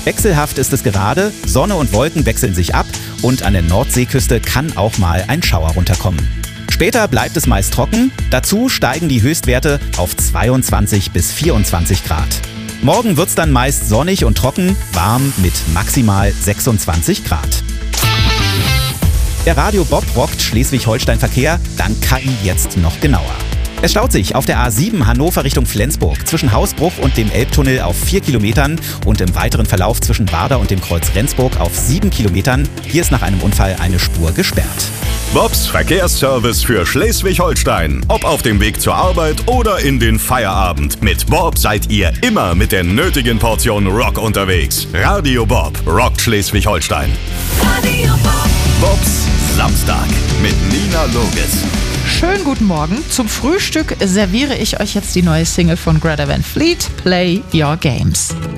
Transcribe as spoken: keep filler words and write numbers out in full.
Wechselhaft ist es gerade, Sonne und Wolken wechseln sich ab und an der Nordseeküste kann auch mal ein Schauer runterkommen. Später bleibt es meist trocken, dazu steigen die Höchstwerte auf zweiundzwanzig bis vierundzwanzig Grad. Morgen wird's dann meist sonnig und trocken, warm mit maximal sechsundzwanzig Grad. Der Radio Bob rockt Schleswig-Holstein-Verkehr dank K I jetzt noch genauer. Es staut sich auf der A sieben Hannover Richtung Flensburg zwischen Hausbruch und dem Elbtunnel auf vier Kilometern und im weiteren Verlauf zwischen Warder und dem Kreuz Rendsburg auf sieben Kilometern. Hier ist nach einem Unfall eine Spur gesperrt. Bobs Verkehrsservice für Schleswig-Holstein. Ob auf dem Weg zur Arbeit oder in den Feierabend. Mit Bob seid ihr immer mit der nötigen Portion Rock unterwegs. Radio Bob rockt Schleswig-Holstein. Radio Bob. Bobs Samstag mit Nina Loges. Schönen guten Morgen. Zum Frühstück serviere ich euch jetzt die neue Single von Greta Van Fleet, Play Your Games.